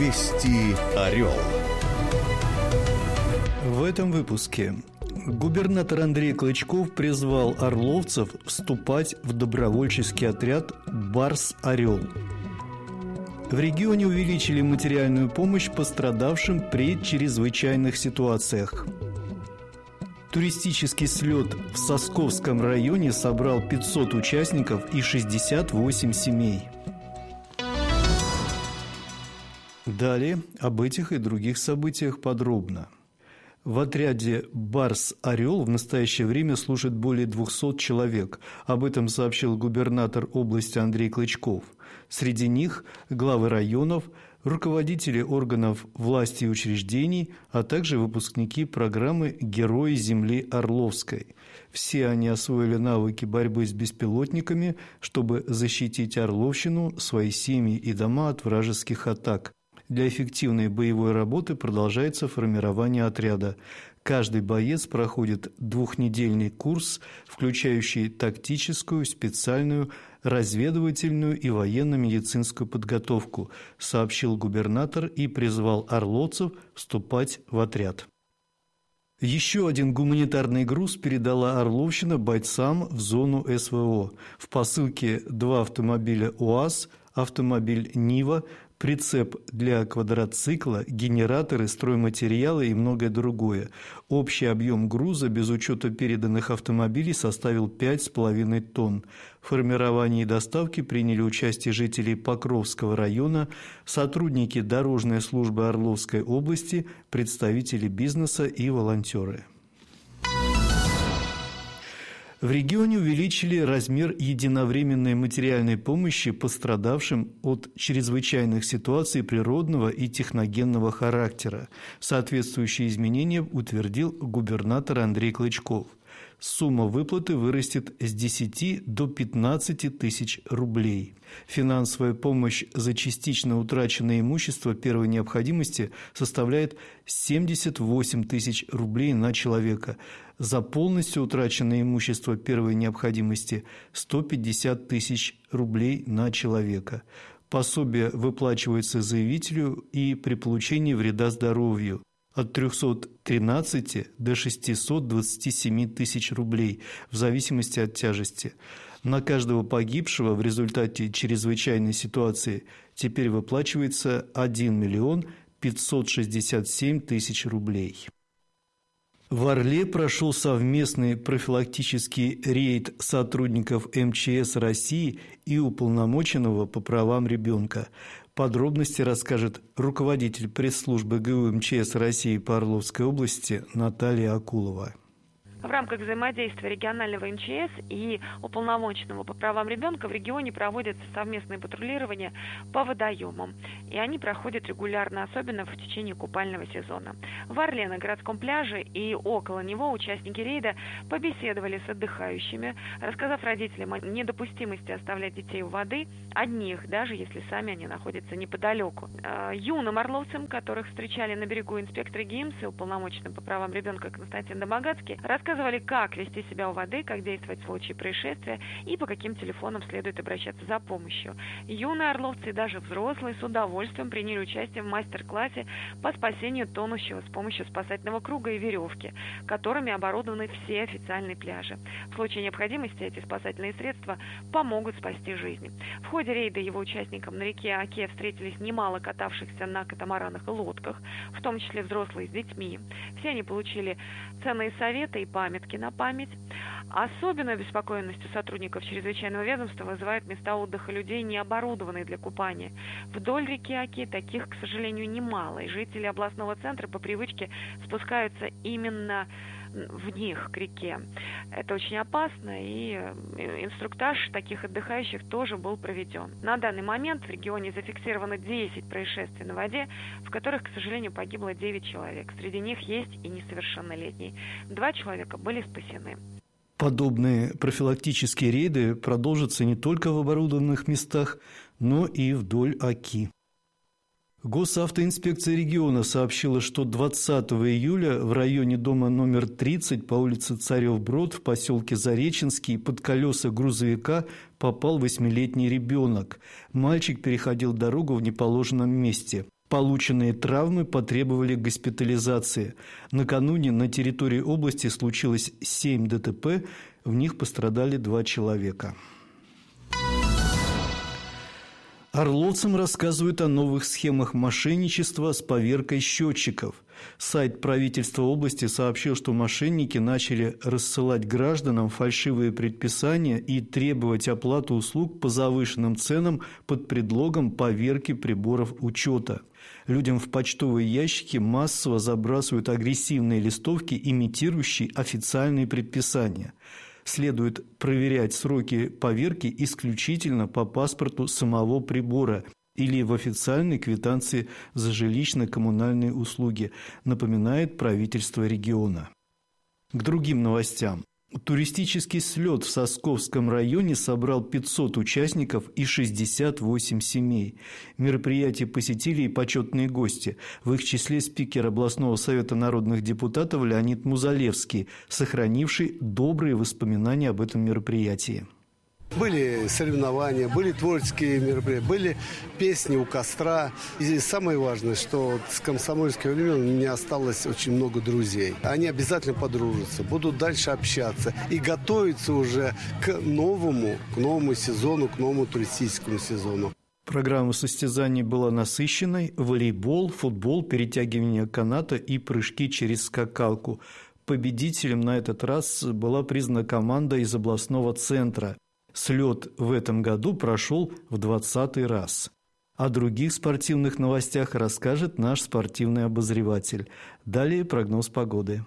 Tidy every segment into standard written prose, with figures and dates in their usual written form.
Вести Орел. В этом выпуске губернатор Андрей Клычков призвал орловцев вступать в добровольческий отряд «Барс-Орел». В регионе увеличили материальную помощь пострадавшим при чрезвычайных ситуациях. Туристический слет в Сосковском районе собрал 500 участников и 68 семей. Далее об этих и других событиях подробно. В отряде «Барс-Орел» в настоящее время служит более 200 человек. Об этом сообщил губернатор области Андрей Клычков. Среди них главы районов, руководители органов власти и учреждений, а также выпускники программы «Герои земли Орловской». Все они освоили навыки борьбы с беспилотниками, чтобы защитить Орловщину, свои семьи и дома от вражеских атак. Для эффективной боевой работы продолжается формирование отряда. Каждый боец проходит двухнедельный курс, включающий тактическую, специальную, разведывательную и военно-медицинскую подготовку, сообщил губернатор и призвал орловцев вступать в отряд. Еще один гуманитарный груз передала Орловщина бойцам в зону СВО. В посылке 2 автомобиля УАЗ, автомобиль «Нива», прицеп для квадроцикла, генераторы, стройматериалы и многое другое. Общий объем груза без учета переданных автомобилей составил 5,5 тонн. В формировании доставки приняли участие жители Покровского района, сотрудники дорожной службы Орловской области, представители бизнеса и волонтеры. В регионе увеличили размер единовременной материальной помощи пострадавшим от чрезвычайных ситуаций природного и техногенного характера. Соответствующие изменения утвердил губернатор Андрей Клычков. Сумма выплаты вырастет с 10 до 15 тысяч рублей. Финансовая помощь за частично утраченное имущество первой необходимости составляет 78 тысяч рублей на человека. За полностью утраченное имущество первой необходимости – 150 тысяч рублей на человека. Пособие выплачивается заявителю и при получении вреда здоровью от 313 до 627 тысяч рублей в зависимости от тяжести. На каждого погибшего в результате чрезвычайной ситуации теперь выплачивается 1 миллион 567 тысяч рублей. В Орле прошел совместный профилактический рейд сотрудников МЧС России и уполномоченного по правам ребенка. Подробности расскажет руководитель пресс-службы ГУ МЧС России по Орловской области Наталья Акулова. В рамках взаимодействия регионального МЧС и уполномоченного по правам ребенка в регионе проводятся совместные патрулирования по водоемам. И они проходят регулярно, особенно в течение купального сезона. В Орле на городском пляже и около него участники рейда побеседовали с отдыхающими, рассказав родителям о недопустимости оставлять детей у воды одних, даже если сами они находятся неподалеку. Юным орловцам, которых встречали на берегу инспекторы ГИМС и уполномоченный по правам ребенка Константин Домогацкий, рассказывали, как вести себя у воды, как действовать в случае происшествия и по каким телефонам следует обращаться за помощью. Юные орловцы и даже взрослые с удовольствием приняли участие в мастер-классе по спасению тонущего с помощью спасательного круга и веревки, которыми оборудованы все официальные пляжи. В случае необходимости эти спасательные средства помогут спасти жизни. В ходе рейда его участникам на реке Оке встретились немало катавшихся на катамаранах и лодках, в том числе взрослые с детьми. Все они получили ценные советы и памятки на память. Особенную обеспокоенность у сотрудников чрезвычайного ведомства вызывают места отдыха людей, не оборудованные для купания. Вдоль реки Оки таких, к сожалению, немало, и жители областного центра по привычке спускаются именно в них, к реке. Это очень опасно, и инструктаж таких отдыхающих тоже был проведен. На данный момент в регионе зафиксировано 10 происшествий на воде, в которых, к сожалению, погибло 9 человек. Среди них есть и несовершеннолетние. 2 человека были спасены. Подобные профилактические рейды продолжатся не только в оборудованных местах, но и вдоль Оки. Госавтоинспекция региона сообщила, что 20 июля в районе дома номер 30 по улице Царев-Брод в поселке Зареченский под колеса грузовика попал 8-летний ребенок. Мальчик переходил дорогу в неположенном месте. Полученные травмы потребовали госпитализации. Накануне на территории области случилось 7 ДТП, в них пострадали 2 человека. Орловцам рассказывают о новых схемах мошенничества с поверкой счетчиков. Сайт правительства области сообщил, что мошенники начали рассылать гражданам фальшивые предписания и требовать оплату услуг по завышенным ценам под предлогом поверки приборов учета. Людям в почтовые ящики массово забрасывают агрессивные листовки, имитирующие официальные предписания. Следует проверять сроки поверки исключительно по паспорту самого прибора или в официальной квитанции за жилищно-коммунальные услуги, напоминает правительство региона. К другим новостям. Туристический слет в Сосковском районе собрал 500 участников и 68 семей. Мероприятие посетили и почетные гости. В их числе спикер областного совета народных депутатов Леонид Музалевский, сохранивший добрые воспоминания об этом мероприятии. Были соревнования, были творческие мероприятия, были песни у костра. И самое важное, что с комсомольских времен у меня осталось очень много друзей. Они обязательно подружатся, будут дальше общаться и готовиться уже к новому сезону, к новому туристическому сезону. Программа состязаний была насыщенной: волейбол, футбол, перетягивание каната и прыжки через скакалку. Победителем на этот раз была признана команда из областного центра. Слет в этом году прошел в 20-й раз. О других спортивных новостях расскажет наш спортивный обозреватель. Далее прогноз погоды.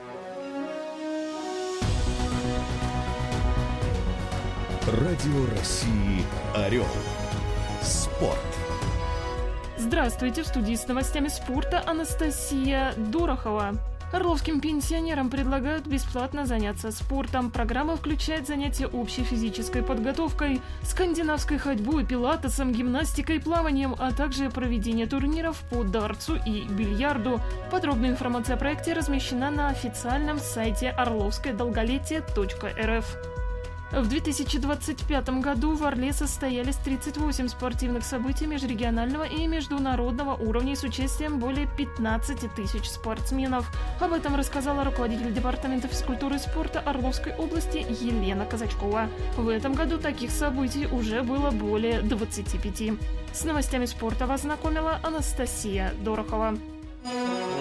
Радио России «Орел». Спорт. Здравствуйте, в студии с новостями спорта Анастасия Дорохова. Орловским пенсионерам предлагают бесплатно заняться спортом. Программа включает занятия общей физической подготовкой, скандинавской ходьбой, пилатесом, гимнастикой, плаванием, а также проведение турниров по дартсу и бильярду. Подробная информация о проекте размещена на официальном сайте orlovskое-долголетие.рф. В 2025 году в Орле состоялись 38 спортивных событий межрегионального и международного уровней с участием более 15 тысяч спортсменов. Об этом рассказала руководитель департамента физкультуры и спорта Орловской области Елена Казачкова. В этом году таких событий уже было более 25. С новостями спорта вас знакомила Анастасия Дорохова.